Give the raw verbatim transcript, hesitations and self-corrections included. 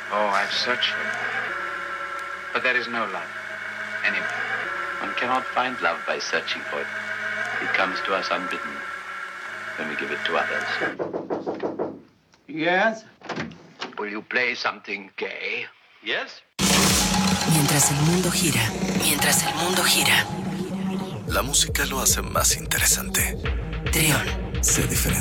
Oh, I've searched for it. But there is no love. Anyway. One cannot find love by searching for it. It comes to us unbidden when we give it to others. Yes? Will you play something gay? Yes? Mientras el mundo gira, mientras el mundo gira. La música lo hace más interesante. Trión. Sé diferente.